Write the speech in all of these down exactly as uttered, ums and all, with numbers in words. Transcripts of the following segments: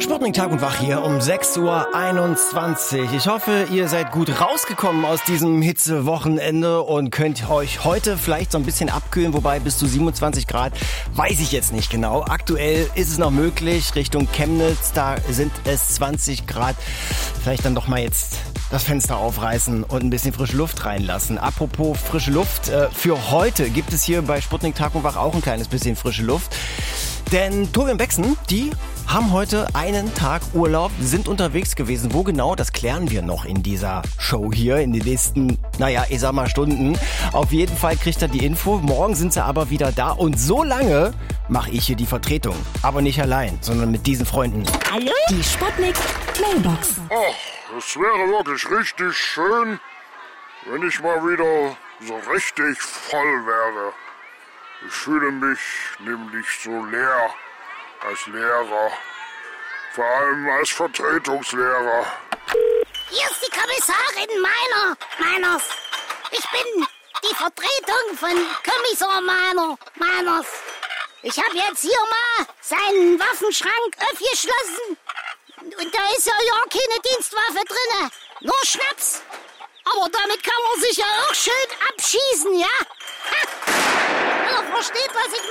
Sputnik Tag und Wach hier um sechs Uhr einundzwanzig. Ich hoffe, ihr seid gut rausgekommen aus diesem Hitzewochenende und könnt euch heute vielleicht so ein bisschen abkühlen, wobei bis zu siebenundzwanzig Grad weiß ich jetzt nicht genau. Aktuell ist es noch möglich, Richtung Chemnitz, da sind es zwanzig Grad. Vielleicht dann doch mal jetzt das Fenster aufreißen und ein bisschen frische Luft reinlassen. Apropos frische Luft, äh, für heute gibt es hier bei Sputnik Tag und Wach auch ein kleines bisschen frische Luft. Denn Tobi und Bexen, die haben heute einen Tag Urlaub, sind unterwegs gewesen. Wo genau, das klären wir noch in dieser Show hier in den nächsten, naja, ich sag mal Stunden. Auf jeden Fall kriegt er die Info. Morgen sind sie aber wieder da und so lange mache ich hier die Vertretung. Aber nicht allein, sondern mit diesen Freunden. Hallo? Die Sputnik Mailbox. Oh, das wäre wirklich richtig schön, wenn ich mal wieder so richtig voll wäre. Ich fühle mich nämlich so leer als Lehrer, vor allem als Vertretungslehrer. Hier ist die Kommissarin Meiner, Meiners. Ich bin die Vertretung von Kommissar Meiner, Meiners. Ich habe jetzt hier mal seinen Waffenschrank aufgeschlossen und da ist ja ja keine Dienstwaffe drin, nur Schnaps. Aber damit kann man sich ja auch schön abschießen, ja? Ha! Ihr versteht, was ich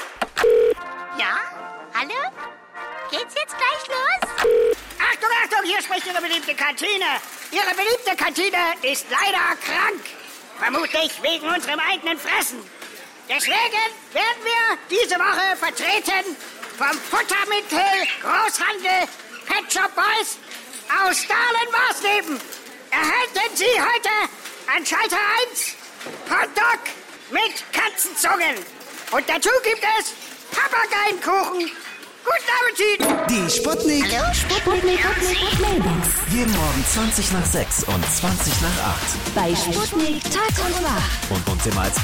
meine. Ja? Hallo? Geht's jetzt gleich los? Achtung, Achtung, hier spricht Ihre beliebte Kantine. Ihre beliebte Kantine ist leider krank. Vermutlich wegen unserem eigenen Fressen. Deswegen werden wir diese Woche vertreten vom Futtermittel Großhandel Pet Shop Boys aus Dahlen-Warsleben. Erhalten Sie heute an Schalter eins Hotdog mit Katzenzungen. Und dazu gibt es Papageienkuchen. Guten Appetit! Die Sputnik. Hallo, Sputnik, Sputnik, Mailbox. Jeden Morgen zwanzig nach sechs und zwanzig nach acht. Bei Sputnik Tag und Wach. Und uns immer als